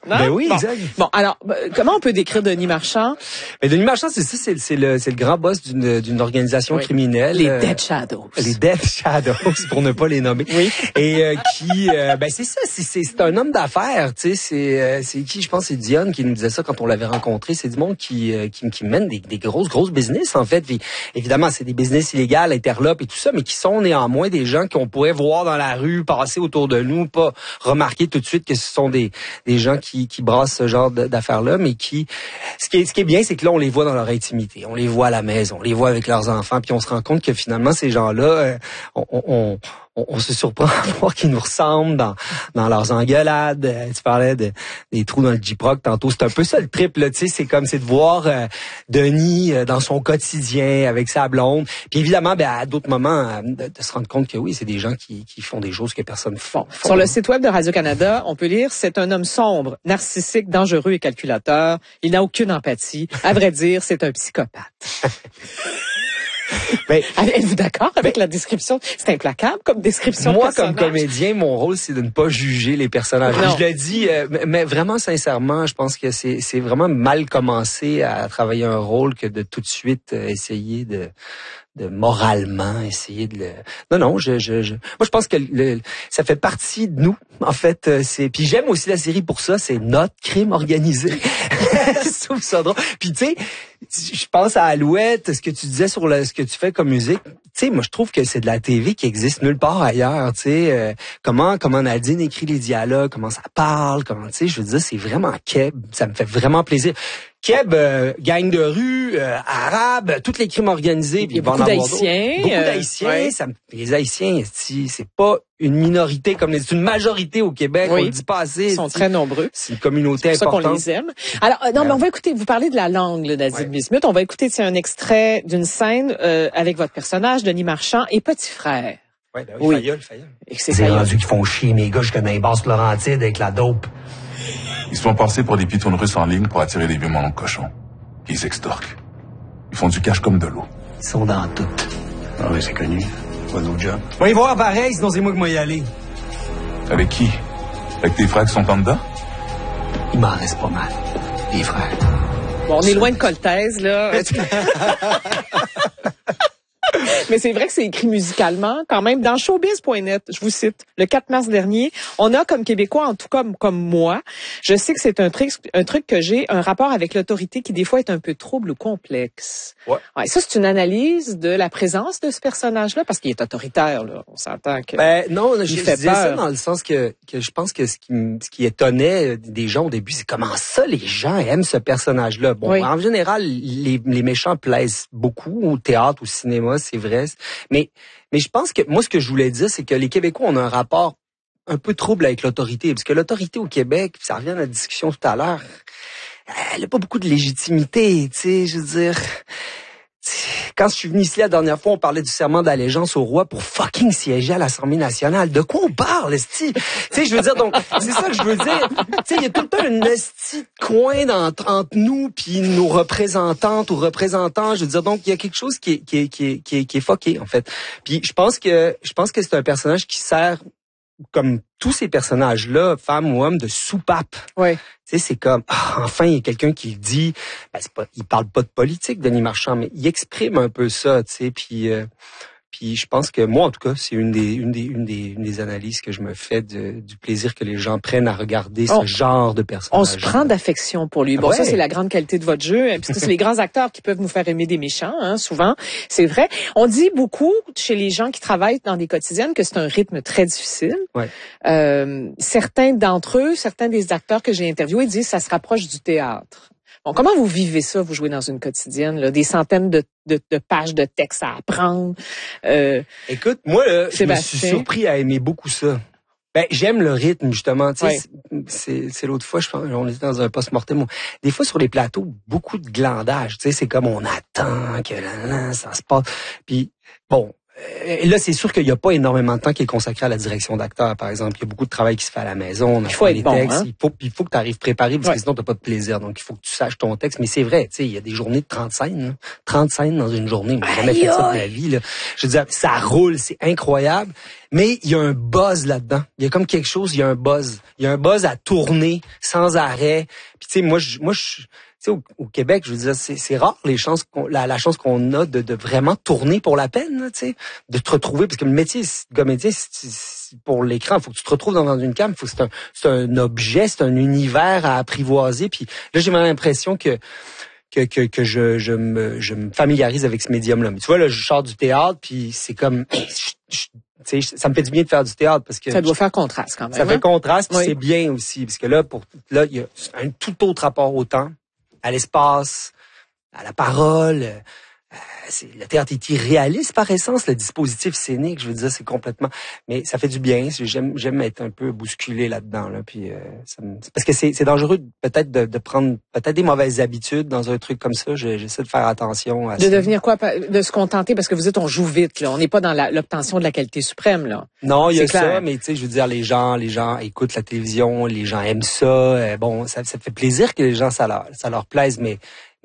hein? Ben oui, bon. exact. Bon, alors, comment on peut décrire Denis Marchand? Mais Denis Marchand, c'est ça, c'est le grand boss d'une organisation criminelle. Les Dead Shadows. Les Dead Shadows, pour ne pas les nommer. Oui. Et c'est ça, c'est un homme d'affaires, tu sais, c'est qui, je pense, c'est Dion qui nous disait ça quand on l'avait rencontré. C'est du monde qui mène des grosses business, en fait. Puis, évidemment, c'est des business illégaux, interlopes et tout ça, mais qui sont néanmoins des gens qu'on pourrait voir dans la rue, passer autour de nous, pas remarquer tout de suite que ce sont des gens qui brassent ce genre d'affaires-là, mais qui, ce qui est bien, c'est que là, on les voit dans leur intimité. On les voit à la maison, on les voit avec leurs enfants, puis on se rend compte que finalement, ces gens-là, on se surprend à voir qu'ils nous ressemblent dans leurs engueulades. Tu parlais des trous dans le J-Proc tantôt. C'est un peu ça le trip, là, tu sais. C'est de voir Denis dans son quotidien avec sa blonde. Puis évidemment, à d'autres moments, de se rendre compte que oui, c'est des gens qui font des choses que personne ne fait. Sur le site web de Radio-Canada, on peut lire « C'est un homme sombre, narcissique, dangereux et calculateur. Il n'a aucune empathie. À vrai dire, c'est un psychopathe. » Êtes-vous d'accord avec la description? C'est implacable comme description. Moi, comme comédien, mon rôle, c'est de ne pas juger les personnages. Je le dis, mais vraiment sincèrement, je pense que c'est vraiment mal commencer à travailler un rôle que de tout de suite essayer de moralement essayer de le... Non, moi je pense que ça fait partie de nous. En fait, puis j'aime aussi la série pour ça, c'est notre crime organisé. Je trouve ça drôle. Puis tu sais, je pense à Alouette, ce que tu disais sur ce que tu fais comme musique. Tu sais, moi je trouve que c'est de la TV qui existe nulle part ailleurs, tu sais, comment Nadine écrit les dialogues, comment ça parle, comment tu sais, je veux dire c'est vraiment Keb, ça me fait vraiment plaisir. Keb, gang de rue, arabe, tous les crimes organisés. Il y a beaucoup d'Haïtiens. Beaucoup d'Haïtiens. Ouais. Les Haïtiens, c'est pas une minorité comme c'est une majorité au Québec. Oui. On le dit pas assez. Ils sont très nombreux. C'est une communauté importante. C'est pour ça qu'on les aime. Alors, non, mais on va écouter, vous parlez de la langue, Nazib Bismuth. On va écouter un extrait d'une scène avec votre personnage, Denis Marchand, et Petit Frère. Oui. Fayolle. C'est rendu qu'ils font chier mes gars jusqu'à dans les basses Laurentides avec la dope. Ils se font passer pour des pitounes russes en ligne pour attirer les vieux molons cochons. Puis ils extorquent. Ils font du cash comme de l'eau. Ils sont dans tout. Ah oui, c'est connu. Pas nos jobs. On va y voir pareil, sinon c'est moi qui vais y aller. Avec qui? Avec tes frères qui sont en dedans? Il m'en reste pas mal. Les frères. Bon, on est loin de Coltès, là. Mais c'est vrai que c'est écrit musicalement, quand même, dans showbiz.net, je vous cite, le 4 mars dernier, on a comme Québécois, en tout cas comme moi, je sais que c'est un truc que j'ai, un rapport avec l'autorité qui des fois est un peu trouble ou complexe. Ouais, ça, c'est une analyse de la présence de ce personnage-là, parce qu'il est autoritaire, là. On s'entend que... non, je disais ça dans le sens que je pense que ce qui étonnait des gens au début, c'est comment ça les gens aiment ce personnage-là. Bon, en général, les méchants plaisent beaucoup au théâtre, au cinéma, c'est vrai. Mais je pense que moi, ce que je voulais dire, c'est que les Québécois, on a un rapport un peu trouble avec l'autorité. Parce que l'autorité au Québec, ça revient à la discussion tout à l'heure, elle n'a pas beaucoup de légitimité, tu sais, je veux dire... Quand je suis venu ici la dernière fois, on parlait du serment d'allégeance au roi pour fucking siéger à l'Assemblée nationale. De quoi on parle, esti? Tu sais, je veux dire, donc, c'est ça que je veux dire. Tu sais, il y a tout le temps une esti de coin entre nous puis nos représentantes ou représentants. Je veux dire, donc, il y a quelque chose qui est fucké, en fait. Puis, je pense que c'est un personnage qui sert, comme tous ces personnages-là, femmes ou hommes, de soupape. Oui. Tu sais, c'est comme, enfin, il y a quelqu'un qui le dit. Il parle pas de politique, Denis Marchand, mais il exprime un peu ça, tu sais. Puis je pense que moi, en tout cas, c'est une des analyses que je me fais du plaisir que les gens prennent à regarder ce genre de personnage. On se prend d'affection pour lui. Bon, ça, c'est la grande qualité de votre jeu. Puisque c'est les grands acteurs qui peuvent nous faire aimer des méchants, hein, souvent. C'est vrai. On dit beaucoup chez les gens qui travaillent dans des quotidiennes que c'est un rythme très difficile. Ouais. Certains d'entre eux, certains des acteurs que j'ai interviewés disent que ça se rapproche du théâtre. Bon, comment vous vivez ça, vous jouez dans une quotidienne, là, des centaines de pages de texte à apprendre? Écoute, moi, je me suis surpris à aimer beaucoup ça. J'aime le rythme, justement. Tu sais, c'est l'autre fois, je pense, on était dans un post-mortem. Des fois, sur les plateaux, beaucoup de glandage. Tu sais, c'est comme on attend que ça se passe. Puis, bon, là, c'est sûr qu'il n'y a pas énormément de temps qui est consacré à la direction d'acteur, par exemple. Il y a beaucoup de travail qui se fait à la maison. Il faut être bon, textes. hein? Il faut que tu arrives préparé parce que sinon, tu n'as pas de plaisir. Donc, il faut que tu saches ton texte. Mais c'est vrai, tu sais, il y a des journées de 30 scènes. Là. 30 scènes dans une journée. J'ai jamais fait ça de ma vie. Là. Je veux dire, ça roule, c'est incroyable. Mais il y a un buzz là-dedans. Il y a comme quelque chose, il y a un buzz. Il y a un buzz à tourner sans arrêt. Puis, tu sais, moi, je tu sais, au Québec, je veux dire, c'est rare les chances la chance qu'on a de vraiment tourner pour la peine, tu sais, de te retrouver, parce que le métier de comédien, c'est pour l'écran, il faut que tu te retrouves dans une cam, faut que c'est un objet, c'est un univers à apprivoiser. Puis là, j'ai vraiment l'impression que je me familiarise avec ce médium-là. Mais tu vois, là, je sors du théâtre, puis c'est comme, tu sais, ça me fait du bien de faire du théâtre parce que ça doit faire contraste quand même. Ça fait contraste, puis c'est bien aussi, parce que là, il y a un tout autre rapport au temps, à l'espace, à la parole. Le théâtre est irréaliste par essence, le dispositif scénique, je veux dire, c'est complètement. Mais ça fait du bien. J'aime être un peu bousculé là-dedans, là. Puis parce que c'est dangereux peut-être de prendre peut-être des mauvaises habitudes dans un truc comme ça. J'essaie de faire attention à ça. De devenir quoi, de se contenter, parce que vous êtes, on joue vite, là. On n'est pas dans l'obtention de la qualité suprême, là. Non, il y a ça, mais tu sais, je veux dire, les gens écoutent la télévision, les gens aiment ça. Bon, ça fait plaisir que les gens ça leur plaise, mais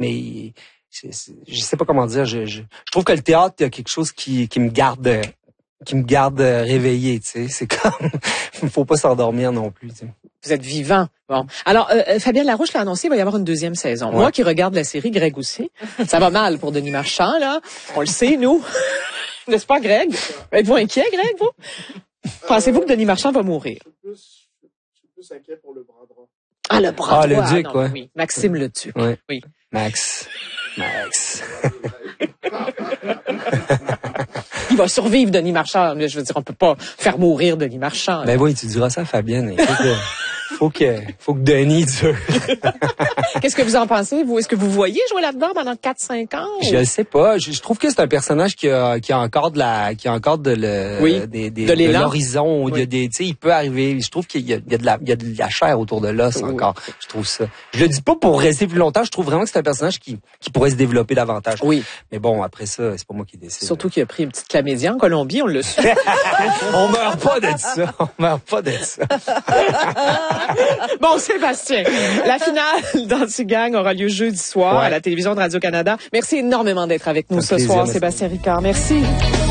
je sais pas comment dire. Je trouve que le théâtre, il y a quelque chose qui me garde réveillé. Tu sais, c'est comme, faut pas s'endormir non plus. Tu sais. Vous êtes vivant. Bon. Alors, Fabienne Larouche l'a annoncé, il va y avoir une deuxième saison. Ouais. Moi qui regarde la série, Greg aussi. Ça va mal pour Denis Marchand, là. On le sait, nous. N'est-ce pas, Greg? Êtes-vous inquiet, Greg, vous? Pensez-vous que Denis Marchand va mourir? Je suis plus inquiet pour le bras droit. Ah, le bras droit. Le duc, non, oui. Maxime le duc. Ouais. Oui. Max. Il va survivre, Denis Marchand. Je veux dire, on peut pas faire mourir Denis Marchand. Ben oui, tu diras ça à Fabienne. Faut que Denis dure. Qu'est-ce que vous en pensez, vous? Est-ce que vous voyez jouer là-dedans pendant 4-5 ans? Je sais pas. Je trouve que c'est un personnage qui a encore de l'horizon. Oui. Il y a des, tu sais, il peut arriver. Je trouve qu'il y a de la chair autour de l'os encore. Je trouve ça. Je le dis pas pour rester plus longtemps. Je trouve vraiment que c'est un personnage qui pourrait se développer davantage. Oui. Mais bon, après ça, c'est pas moi qui décide. Surtout qu'il a pris une petite chlamydia en Colombie, on le su. On meurt pas de ça. Bon, Sébastien, la finale d'Anti-Gang aura lieu jeudi soir à la télévision de Radio-Canada. Merci énormément d'être avec nous ce soir, Sébastien Ricard. Merci.